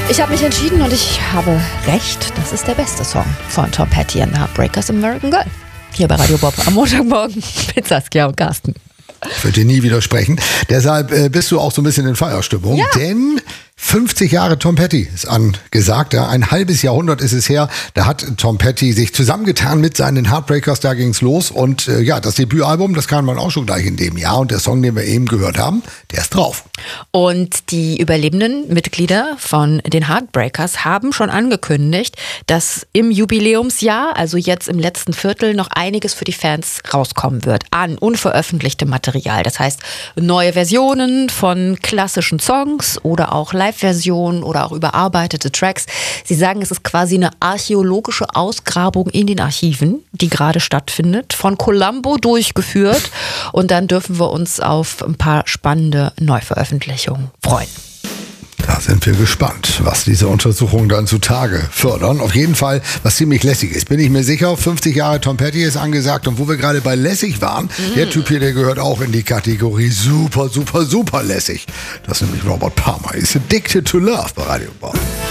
Ich habe mich entschieden und ich habe recht. Das ist der beste Song von Tom Petty and the Heartbreakers, American Girl. Hier bei Radio Bob am Montagmorgen mit Saskia und Carsten. Ich würde dir nie widersprechen. Deshalb bist du auch so ein bisschen in Feierstimmung. Ja. Denn 50 Jahre Tom Petty ist angesagt. Ja. Ein halbes Jahrhundert ist es her. Da hat Tom Petty sich zusammengetan mit seinen Heartbreakers. Da ging's los. Und das Debütalbum, das kam man auch schon gleich in dem Jahr. Und der Song, den wir eben gehört haben, der ist drauf. Und die überlebenden Mitglieder von den Heartbreakers haben schon angekündigt, dass im Jubiläumsjahr, also jetzt im letzten Viertel, noch einiges für die Fans rauskommen wird an unveröffentlichtem Material. Das heißt, neue Versionen von klassischen Songs oder auch Live-Versionen oder auch überarbeitete Tracks. Sie sagen, es ist quasi eine archäologische Ausgrabung in den Archiven, die gerade stattfindet, von Columbo durchgeführt. Und dann dürfen wir uns auf ein paar spannende Neuveröffentlichungen freuen. Da sind wir gespannt, was diese Untersuchungen dann zutage fördern. Auf jeden Fall, was ziemlich lässig ist, bin ich mir sicher. 50 Jahre Tom Petty ist angesagt. Und wo wir gerade bei lässig waren, der Typ hier, der gehört auch in die Kategorie super, super, super lässig. Das ist nämlich Robert Palmer. Ist Addicted to Love bei Radio Bob.